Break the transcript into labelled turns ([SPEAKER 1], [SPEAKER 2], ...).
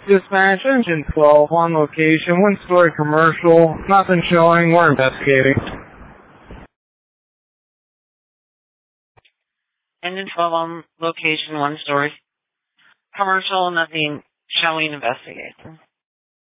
[SPEAKER 1] Dispatch, engine 12, on location, one-story commercial, nothing showing, we're investigating.
[SPEAKER 2] Engine 12 on location, one story. Commercial, nothing showing, investigation.